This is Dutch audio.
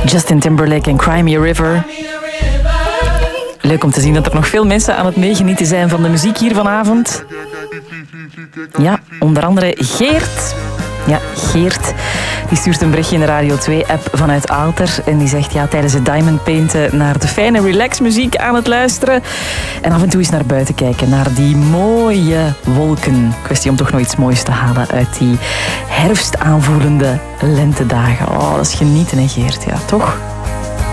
Justin Timberlake en Cry Me a River. Leuk om te zien dat er nog veel mensen aan het meegenieten zijn van de muziek hier vanavond. Ja, onder andere Geert. Ja, Geert. Die stuurt een berichtje in de Radio 2-app vanuit Aalter. En die zegt, ja, tijdens het Diamond Painten naar de fijne relaxmuziek aan het luisteren. En af en toe eens naar buiten kijken, naar die mooie wolken. Kwestie om toch nog iets moois te halen uit die herfstaanvoelende lentedagen. Oh, dat is genieten, hè, Geert? Ja, toch?